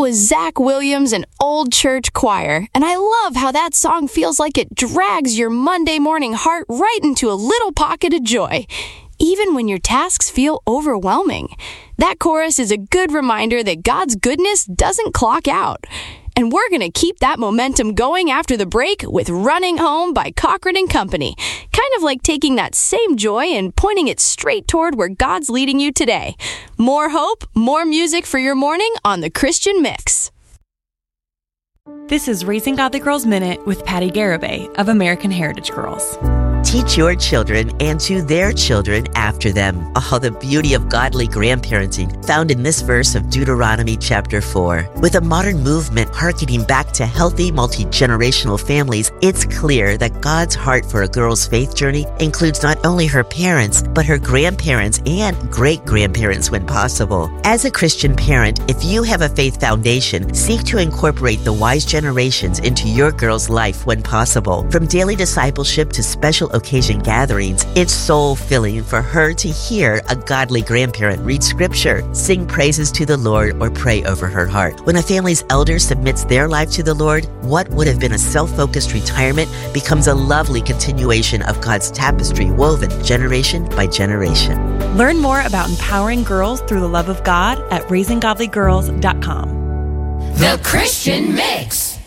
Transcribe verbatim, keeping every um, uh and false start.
was Zach Williams and Old Church Choir, and I love how that song feels like it drags your Monday morning heart right into a little pocket of joy, even when your tasks feel overwhelming. That chorus is a good reminder that God's goodness doesn't clock out. And we're going to keep that momentum going after the break with Running Home by Cochran and Company. Kind of like taking that same joy and pointing it straight toward where God's leading you today. More hope, more music for your morning on the Christian Mix. This is Raising Godly Girls Minute with Patty Garibay of American Heritage Girls. Teach your children and to their children after them all the beauty of godly grandparenting found in this verse of Deuteronomy chapter four. With a modern movement hearkening back to healthy multi-generational families, it's clear that God's heart for a girl's faith journey includes not only her parents, but her grandparents and great-grandparents when possible. As a Christian parent, if you have a faith foundation, seek to incorporate the wise generations into your girl's life when possible. From daily discipleship to special occasion gatherings, it's soul-filling for her to hear a godly grandparent read scripture, sing praises to the Lord, or pray over her heart. When a family's elder submits their life to the Lord, what would have been a self-focused retirement becomes a lovely continuation of God's tapestry woven generation by generation. Learn more about empowering girls through the love of God at raising godly girls dot com. The Christian Mix.